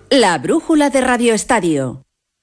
La brújula de Radio Estadio.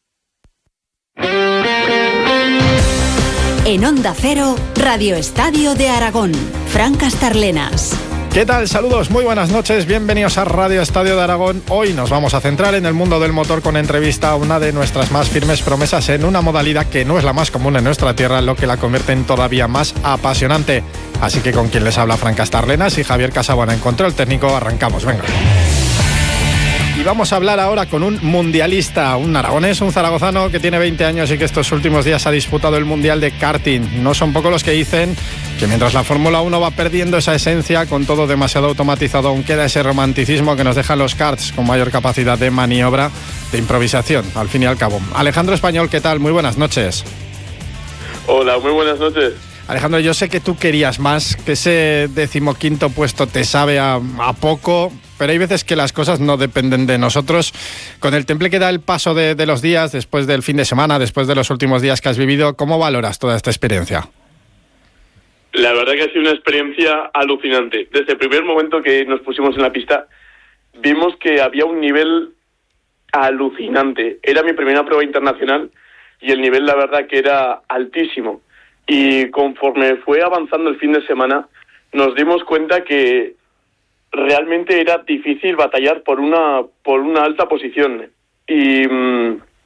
En Onda Cero, Radio Estadio de Aragón. Fran Castarlenas. ¿Qué tal? Saludos, muy buenas noches, bienvenidos a Radio Estadio de Aragón. Hoy nos vamos a centrar en el mundo del motor con entrevista a una de nuestras más firmes promesas en una modalidad que no es la más común en nuestra tierra, lo que la convierte en todavía más apasionante. Así que con quien les habla Fran Castarlenas y Javier Casabona en control técnico, arrancamos, venga. Y vamos a hablar ahora con un mundialista, un aragonés, un zaragozano que tiene 20 años y que estos últimos días ha disputado el Mundial de Karting. No son pocos los que dicen que mientras la Fórmula 1 va perdiendo esa esencia, con todo demasiado automatizado, aún queda ese romanticismo que nos dejan los karts con mayor capacidad de maniobra, de improvisación, al fin y al cabo. Alejandro Español, ¿qué tal? Muy buenas noches. Hola, muy buenas noches. Alejandro, yo sé que tú querías más, que ese 15º puesto te sabe a poco, pero hay veces que las cosas no dependen de nosotros. Con el temple que da el paso de los días, después del fin de semana, después de los últimos días que has vivido, ¿cómo valoras toda esta experiencia? La verdad que ha sido una experiencia alucinante. Desde el primer momento que nos pusimos en la pista, vimos que había un nivel alucinante. Era mi primera prueba internacional y el nivel, la verdad, que era altísimo. Y conforme fue avanzando el fin de semana, nos dimos cuenta que realmente era difícil batallar por una alta posición. Y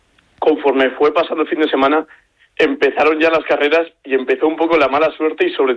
conforme fue pasando el fin de semana, empezaron ya las carreras y empezó un poco la mala suerte y sobre